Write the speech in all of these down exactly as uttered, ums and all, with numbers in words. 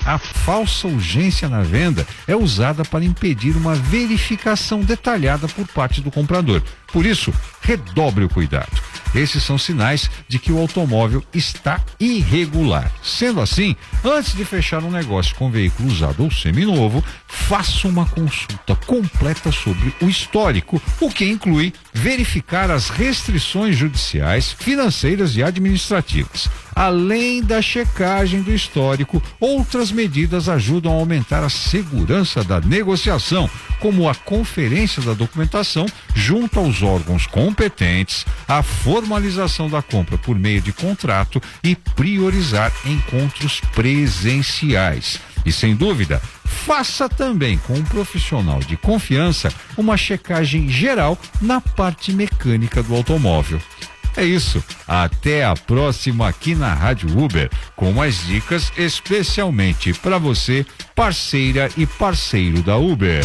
A falsa urgência na venda é usada para impedir uma verificação detalhada por parte do comprador. Por isso, redobre o cuidado. Esses são sinais de que o automóvel está irregular. Sendo assim, antes de fechar um negócio com veículo usado ou seminovo, faça uma consulta completa sobre o histórico, o que inclui verificar as restrições judiciais, financeiras e administrativas. Além da checagem do histórico, outras medidas ajudam a aumentar a segurança da negociação, como a conferência da documentação junto aos órgãos competentes, a formalização da compra por meio de contrato e priorizar encontros presenciais. E sem dúvida, faça também com um profissional de confiança uma checagem geral na parte mecânica do automóvel. É isso, até a próxima aqui na Rádio Uber, com mais dicas especialmente para você, parceira e parceiro da Uber.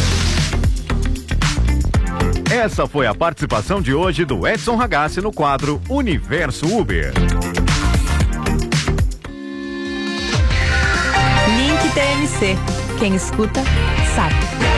Essa foi a participação de hoje do Edson Ragazzi no quadro Universo Uber. Link T M C. Quem escuta, sabe.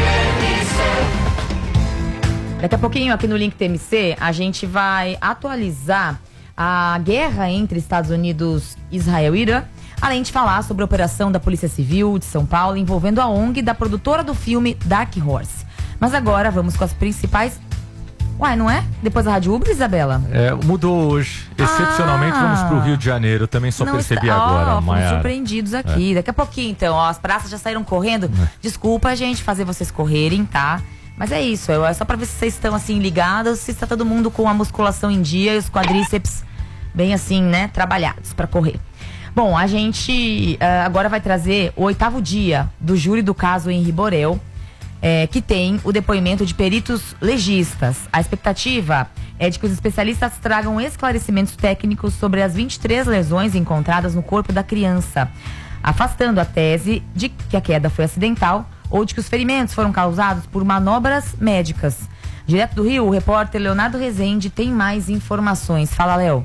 Daqui a pouquinho aqui no Link T M C a gente vai atualizar a guerra entre Estados Unidos, Israel e Irã, além de falar sobre a operação da Polícia Civil de São Paulo envolvendo a O N G da produtora do filme Dark Horse. Mas agora vamos com as principais... Uai, não é? Depois da Rádio Uber, Isabela? É, mudou hoje. Excepcionalmente, ah, vamos pro Rio de Janeiro. Também só percebi está... agora, oh, Maiara. Fomos surpreendidos aqui. É. Daqui a pouquinho, então. Ó, as praças já saíram correndo. É. Desculpa, gente, fazer vocês correrem, tá? Mas é isso. É só pra ver se vocês estão, assim, ligados. Se está todo mundo com a musculação em dia e os quadríceps bem, assim, né? Trabalhados pra correr. Bom, a gente uh, agora vai trazer o oitavo dia do júri do caso Henri Borel. É, que tem o depoimento de peritos legistas. A expectativa é de que os especialistas tragam esclarecimentos técnicos sobre as vinte e três lesões encontradas no corpo da criança, afastando a tese de que a queda foi acidental ou de que os ferimentos foram causados por manobras médicas. Direto do Rio, o repórter Leonardo Rezende tem mais informações. Fala, Léo.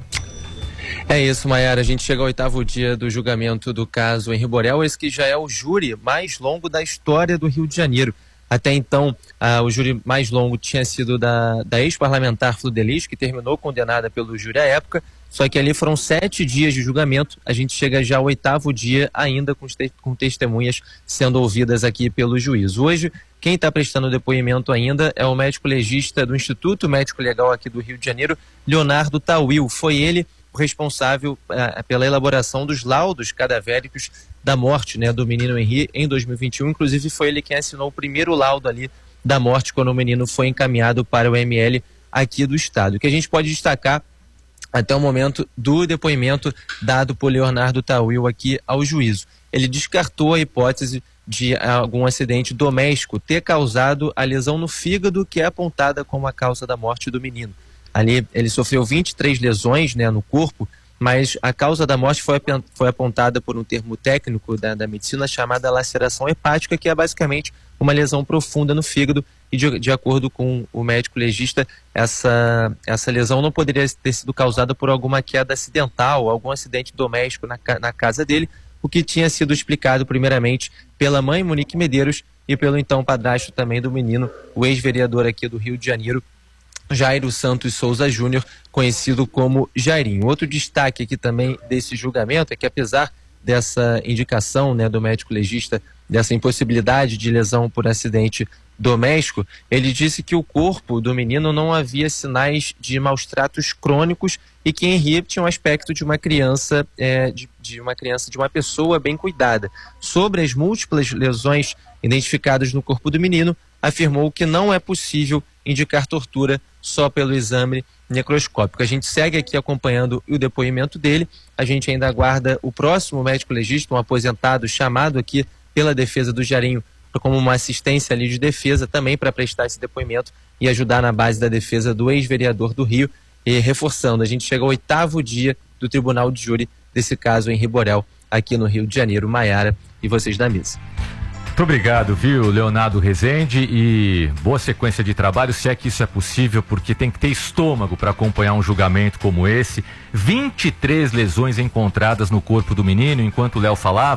É isso, Maiara. A gente chega ao oitavo dia do julgamento do caso Henri Borel, esse que já é o júri mais longo da história do Rio de Janeiro. Até então, ah, o júri mais longo tinha sido da, da ex-parlamentar Fludeliz, que terminou condenada pelo júri à época, só que ali foram sete dias de julgamento. A gente chega já ao oitavo dia, ainda com, te com testemunhas sendo ouvidas aqui pelo juiz. Hoje, quem está prestando depoimento ainda é o médico legista do Instituto Médico Legal aqui do Rio de Janeiro, Leonardo Tawil. Foi ele o responsável ah, pela elaboração dos laudos cadavéricos da morte, né, do menino Henri em dois mil e vinte e um. Inclusive foi ele quem assinou o primeiro laudo ali da morte quando o menino foi encaminhado para o M L aqui do estado. O que a gente pode destacar até o momento do depoimento dado por Leonardo Tawil aqui ao juízo. Ele descartou a hipótese de algum acidente doméstico ter causado a lesão no fígado que é apontada como a causa da morte do menino. Ali ele sofreu vinte e três lesões, né, no corpo, mas a causa da morte foi, foi apontada por um termo técnico da, da medicina chamada laceração hepática, que é basicamente uma lesão profunda no fígado, e de, de acordo com o médico legista, essa, essa lesão não poderia ter sido causada por alguma queda acidental, algum acidente doméstico na, na casa dele, o que tinha sido explicado primeiramente pela mãe Monique Medeiros e pelo então padrasto também do menino, o ex-vereador aqui do Rio de Janeiro, Jairo Santos Souza Júnior, conhecido como Jairinho. Outro destaque aqui também desse julgamento é que, apesar dessa indicação, né, do médico legista, dessa impossibilidade de lesão por acidente doméstico, ele disse que o corpo do menino não havia sinais de maus tratos crônicos e que Henri tinha um aspecto de uma criança, é, de, de uma criança, de uma pessoa bem cuidada. Sobre as múltiplas lesões identificadas no corpo do menino, afirmou que não é possível indicar tortura só pelo exame necroscópico. A gente segue aqui acompanhando o depoimento dele. A gente ainda aguarda o próximo médico legista, um aposentado chamado aqui pela defesa do Jairinho como uma assistência ali de defesa também para prestar esse depoimento e ajudar na base da defesa do ex-vereador do Rio. E reforçando, a gente chega ao oitavo dia do Tribunal de Júri desse caso Henri Borel aqui no Rio de Janeiro. Maiara e vocês da mesa. Muito obrigado, viu, Leonardo Rezende, e boa sequência de trabalho, se é que isso é possível, porque tem que ter estômago para acompanhar um julgamento como esse. vinte e três lesões encontradas no corpo do menino. Enquanto o Léo falava,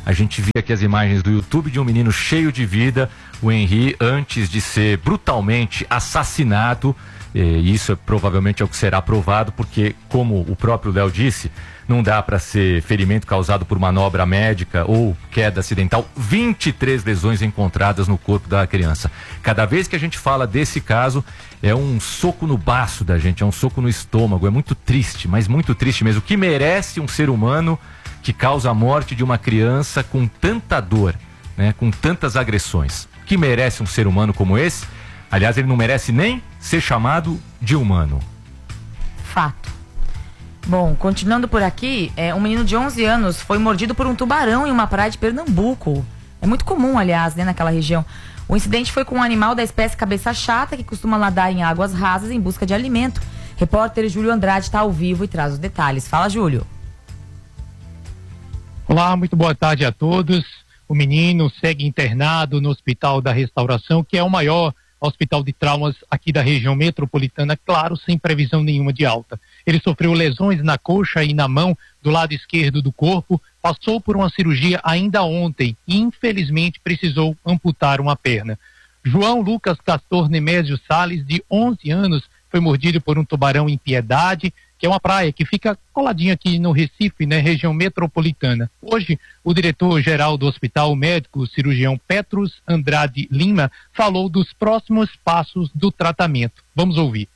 A gente via aqui as imagens do YouTube de um menino cheio de vida, o Henry, antes de ser brutalmente assassinado. E isso é, provavelmente é o que será provado, porque, como o próprio Léo disse, não dá para ser ferimento causado por manobra médica ou queda acidental. vinte e três lesões encontradas no corpo da criança. Cada vez que a gente fala desse caso, é um soco no baço da gente, é um soco no estômago. É muito triste, mas muito triste mesmo. O que merece um ser humano que causa a morte de uma criança com tanta dor, né, com tantas agressões? O que merece um ser humano como esse? Aliás, ele não merece nem ser chamado de humano. Fato. Bom, continuando por aqui, é, um menino de onze anos foi mordido por um tubarão em uma praia de Pernambuco. É muito comum, aliás, né, naquela região. O incidente foi com um animal da espécie cabeça chata, que costuma nadar em águas rasas em busca de alimento. Repórter Júlio Andrade está ao vivo e traz os detalhes. Fala, Júlio. Olá, muito boa tarde a todos. O menino segue internado no Hospital da Restauração, que é o maior hospital de traumas aqui da região metropolitana, claro, sem previsão nenhuma de alta. Ele sofreu lesões na coxa e na mão do lado esquerdo do corpo, passou por uma cirurgia ainda ontem e infelizmente precisou amputar uma perna. João Lucas Castor Nemésio Salles, de onze anos, foi mordido por um tubarão em Piedade, que é uma praia que fica coladinha aqui no Recife, na região metropolitana. Hoje, o diretor-geral do hospital, o médico cirurgião Petrus Andrade Lima, falou dos próximos passos do tratamento. Vamos ouvir.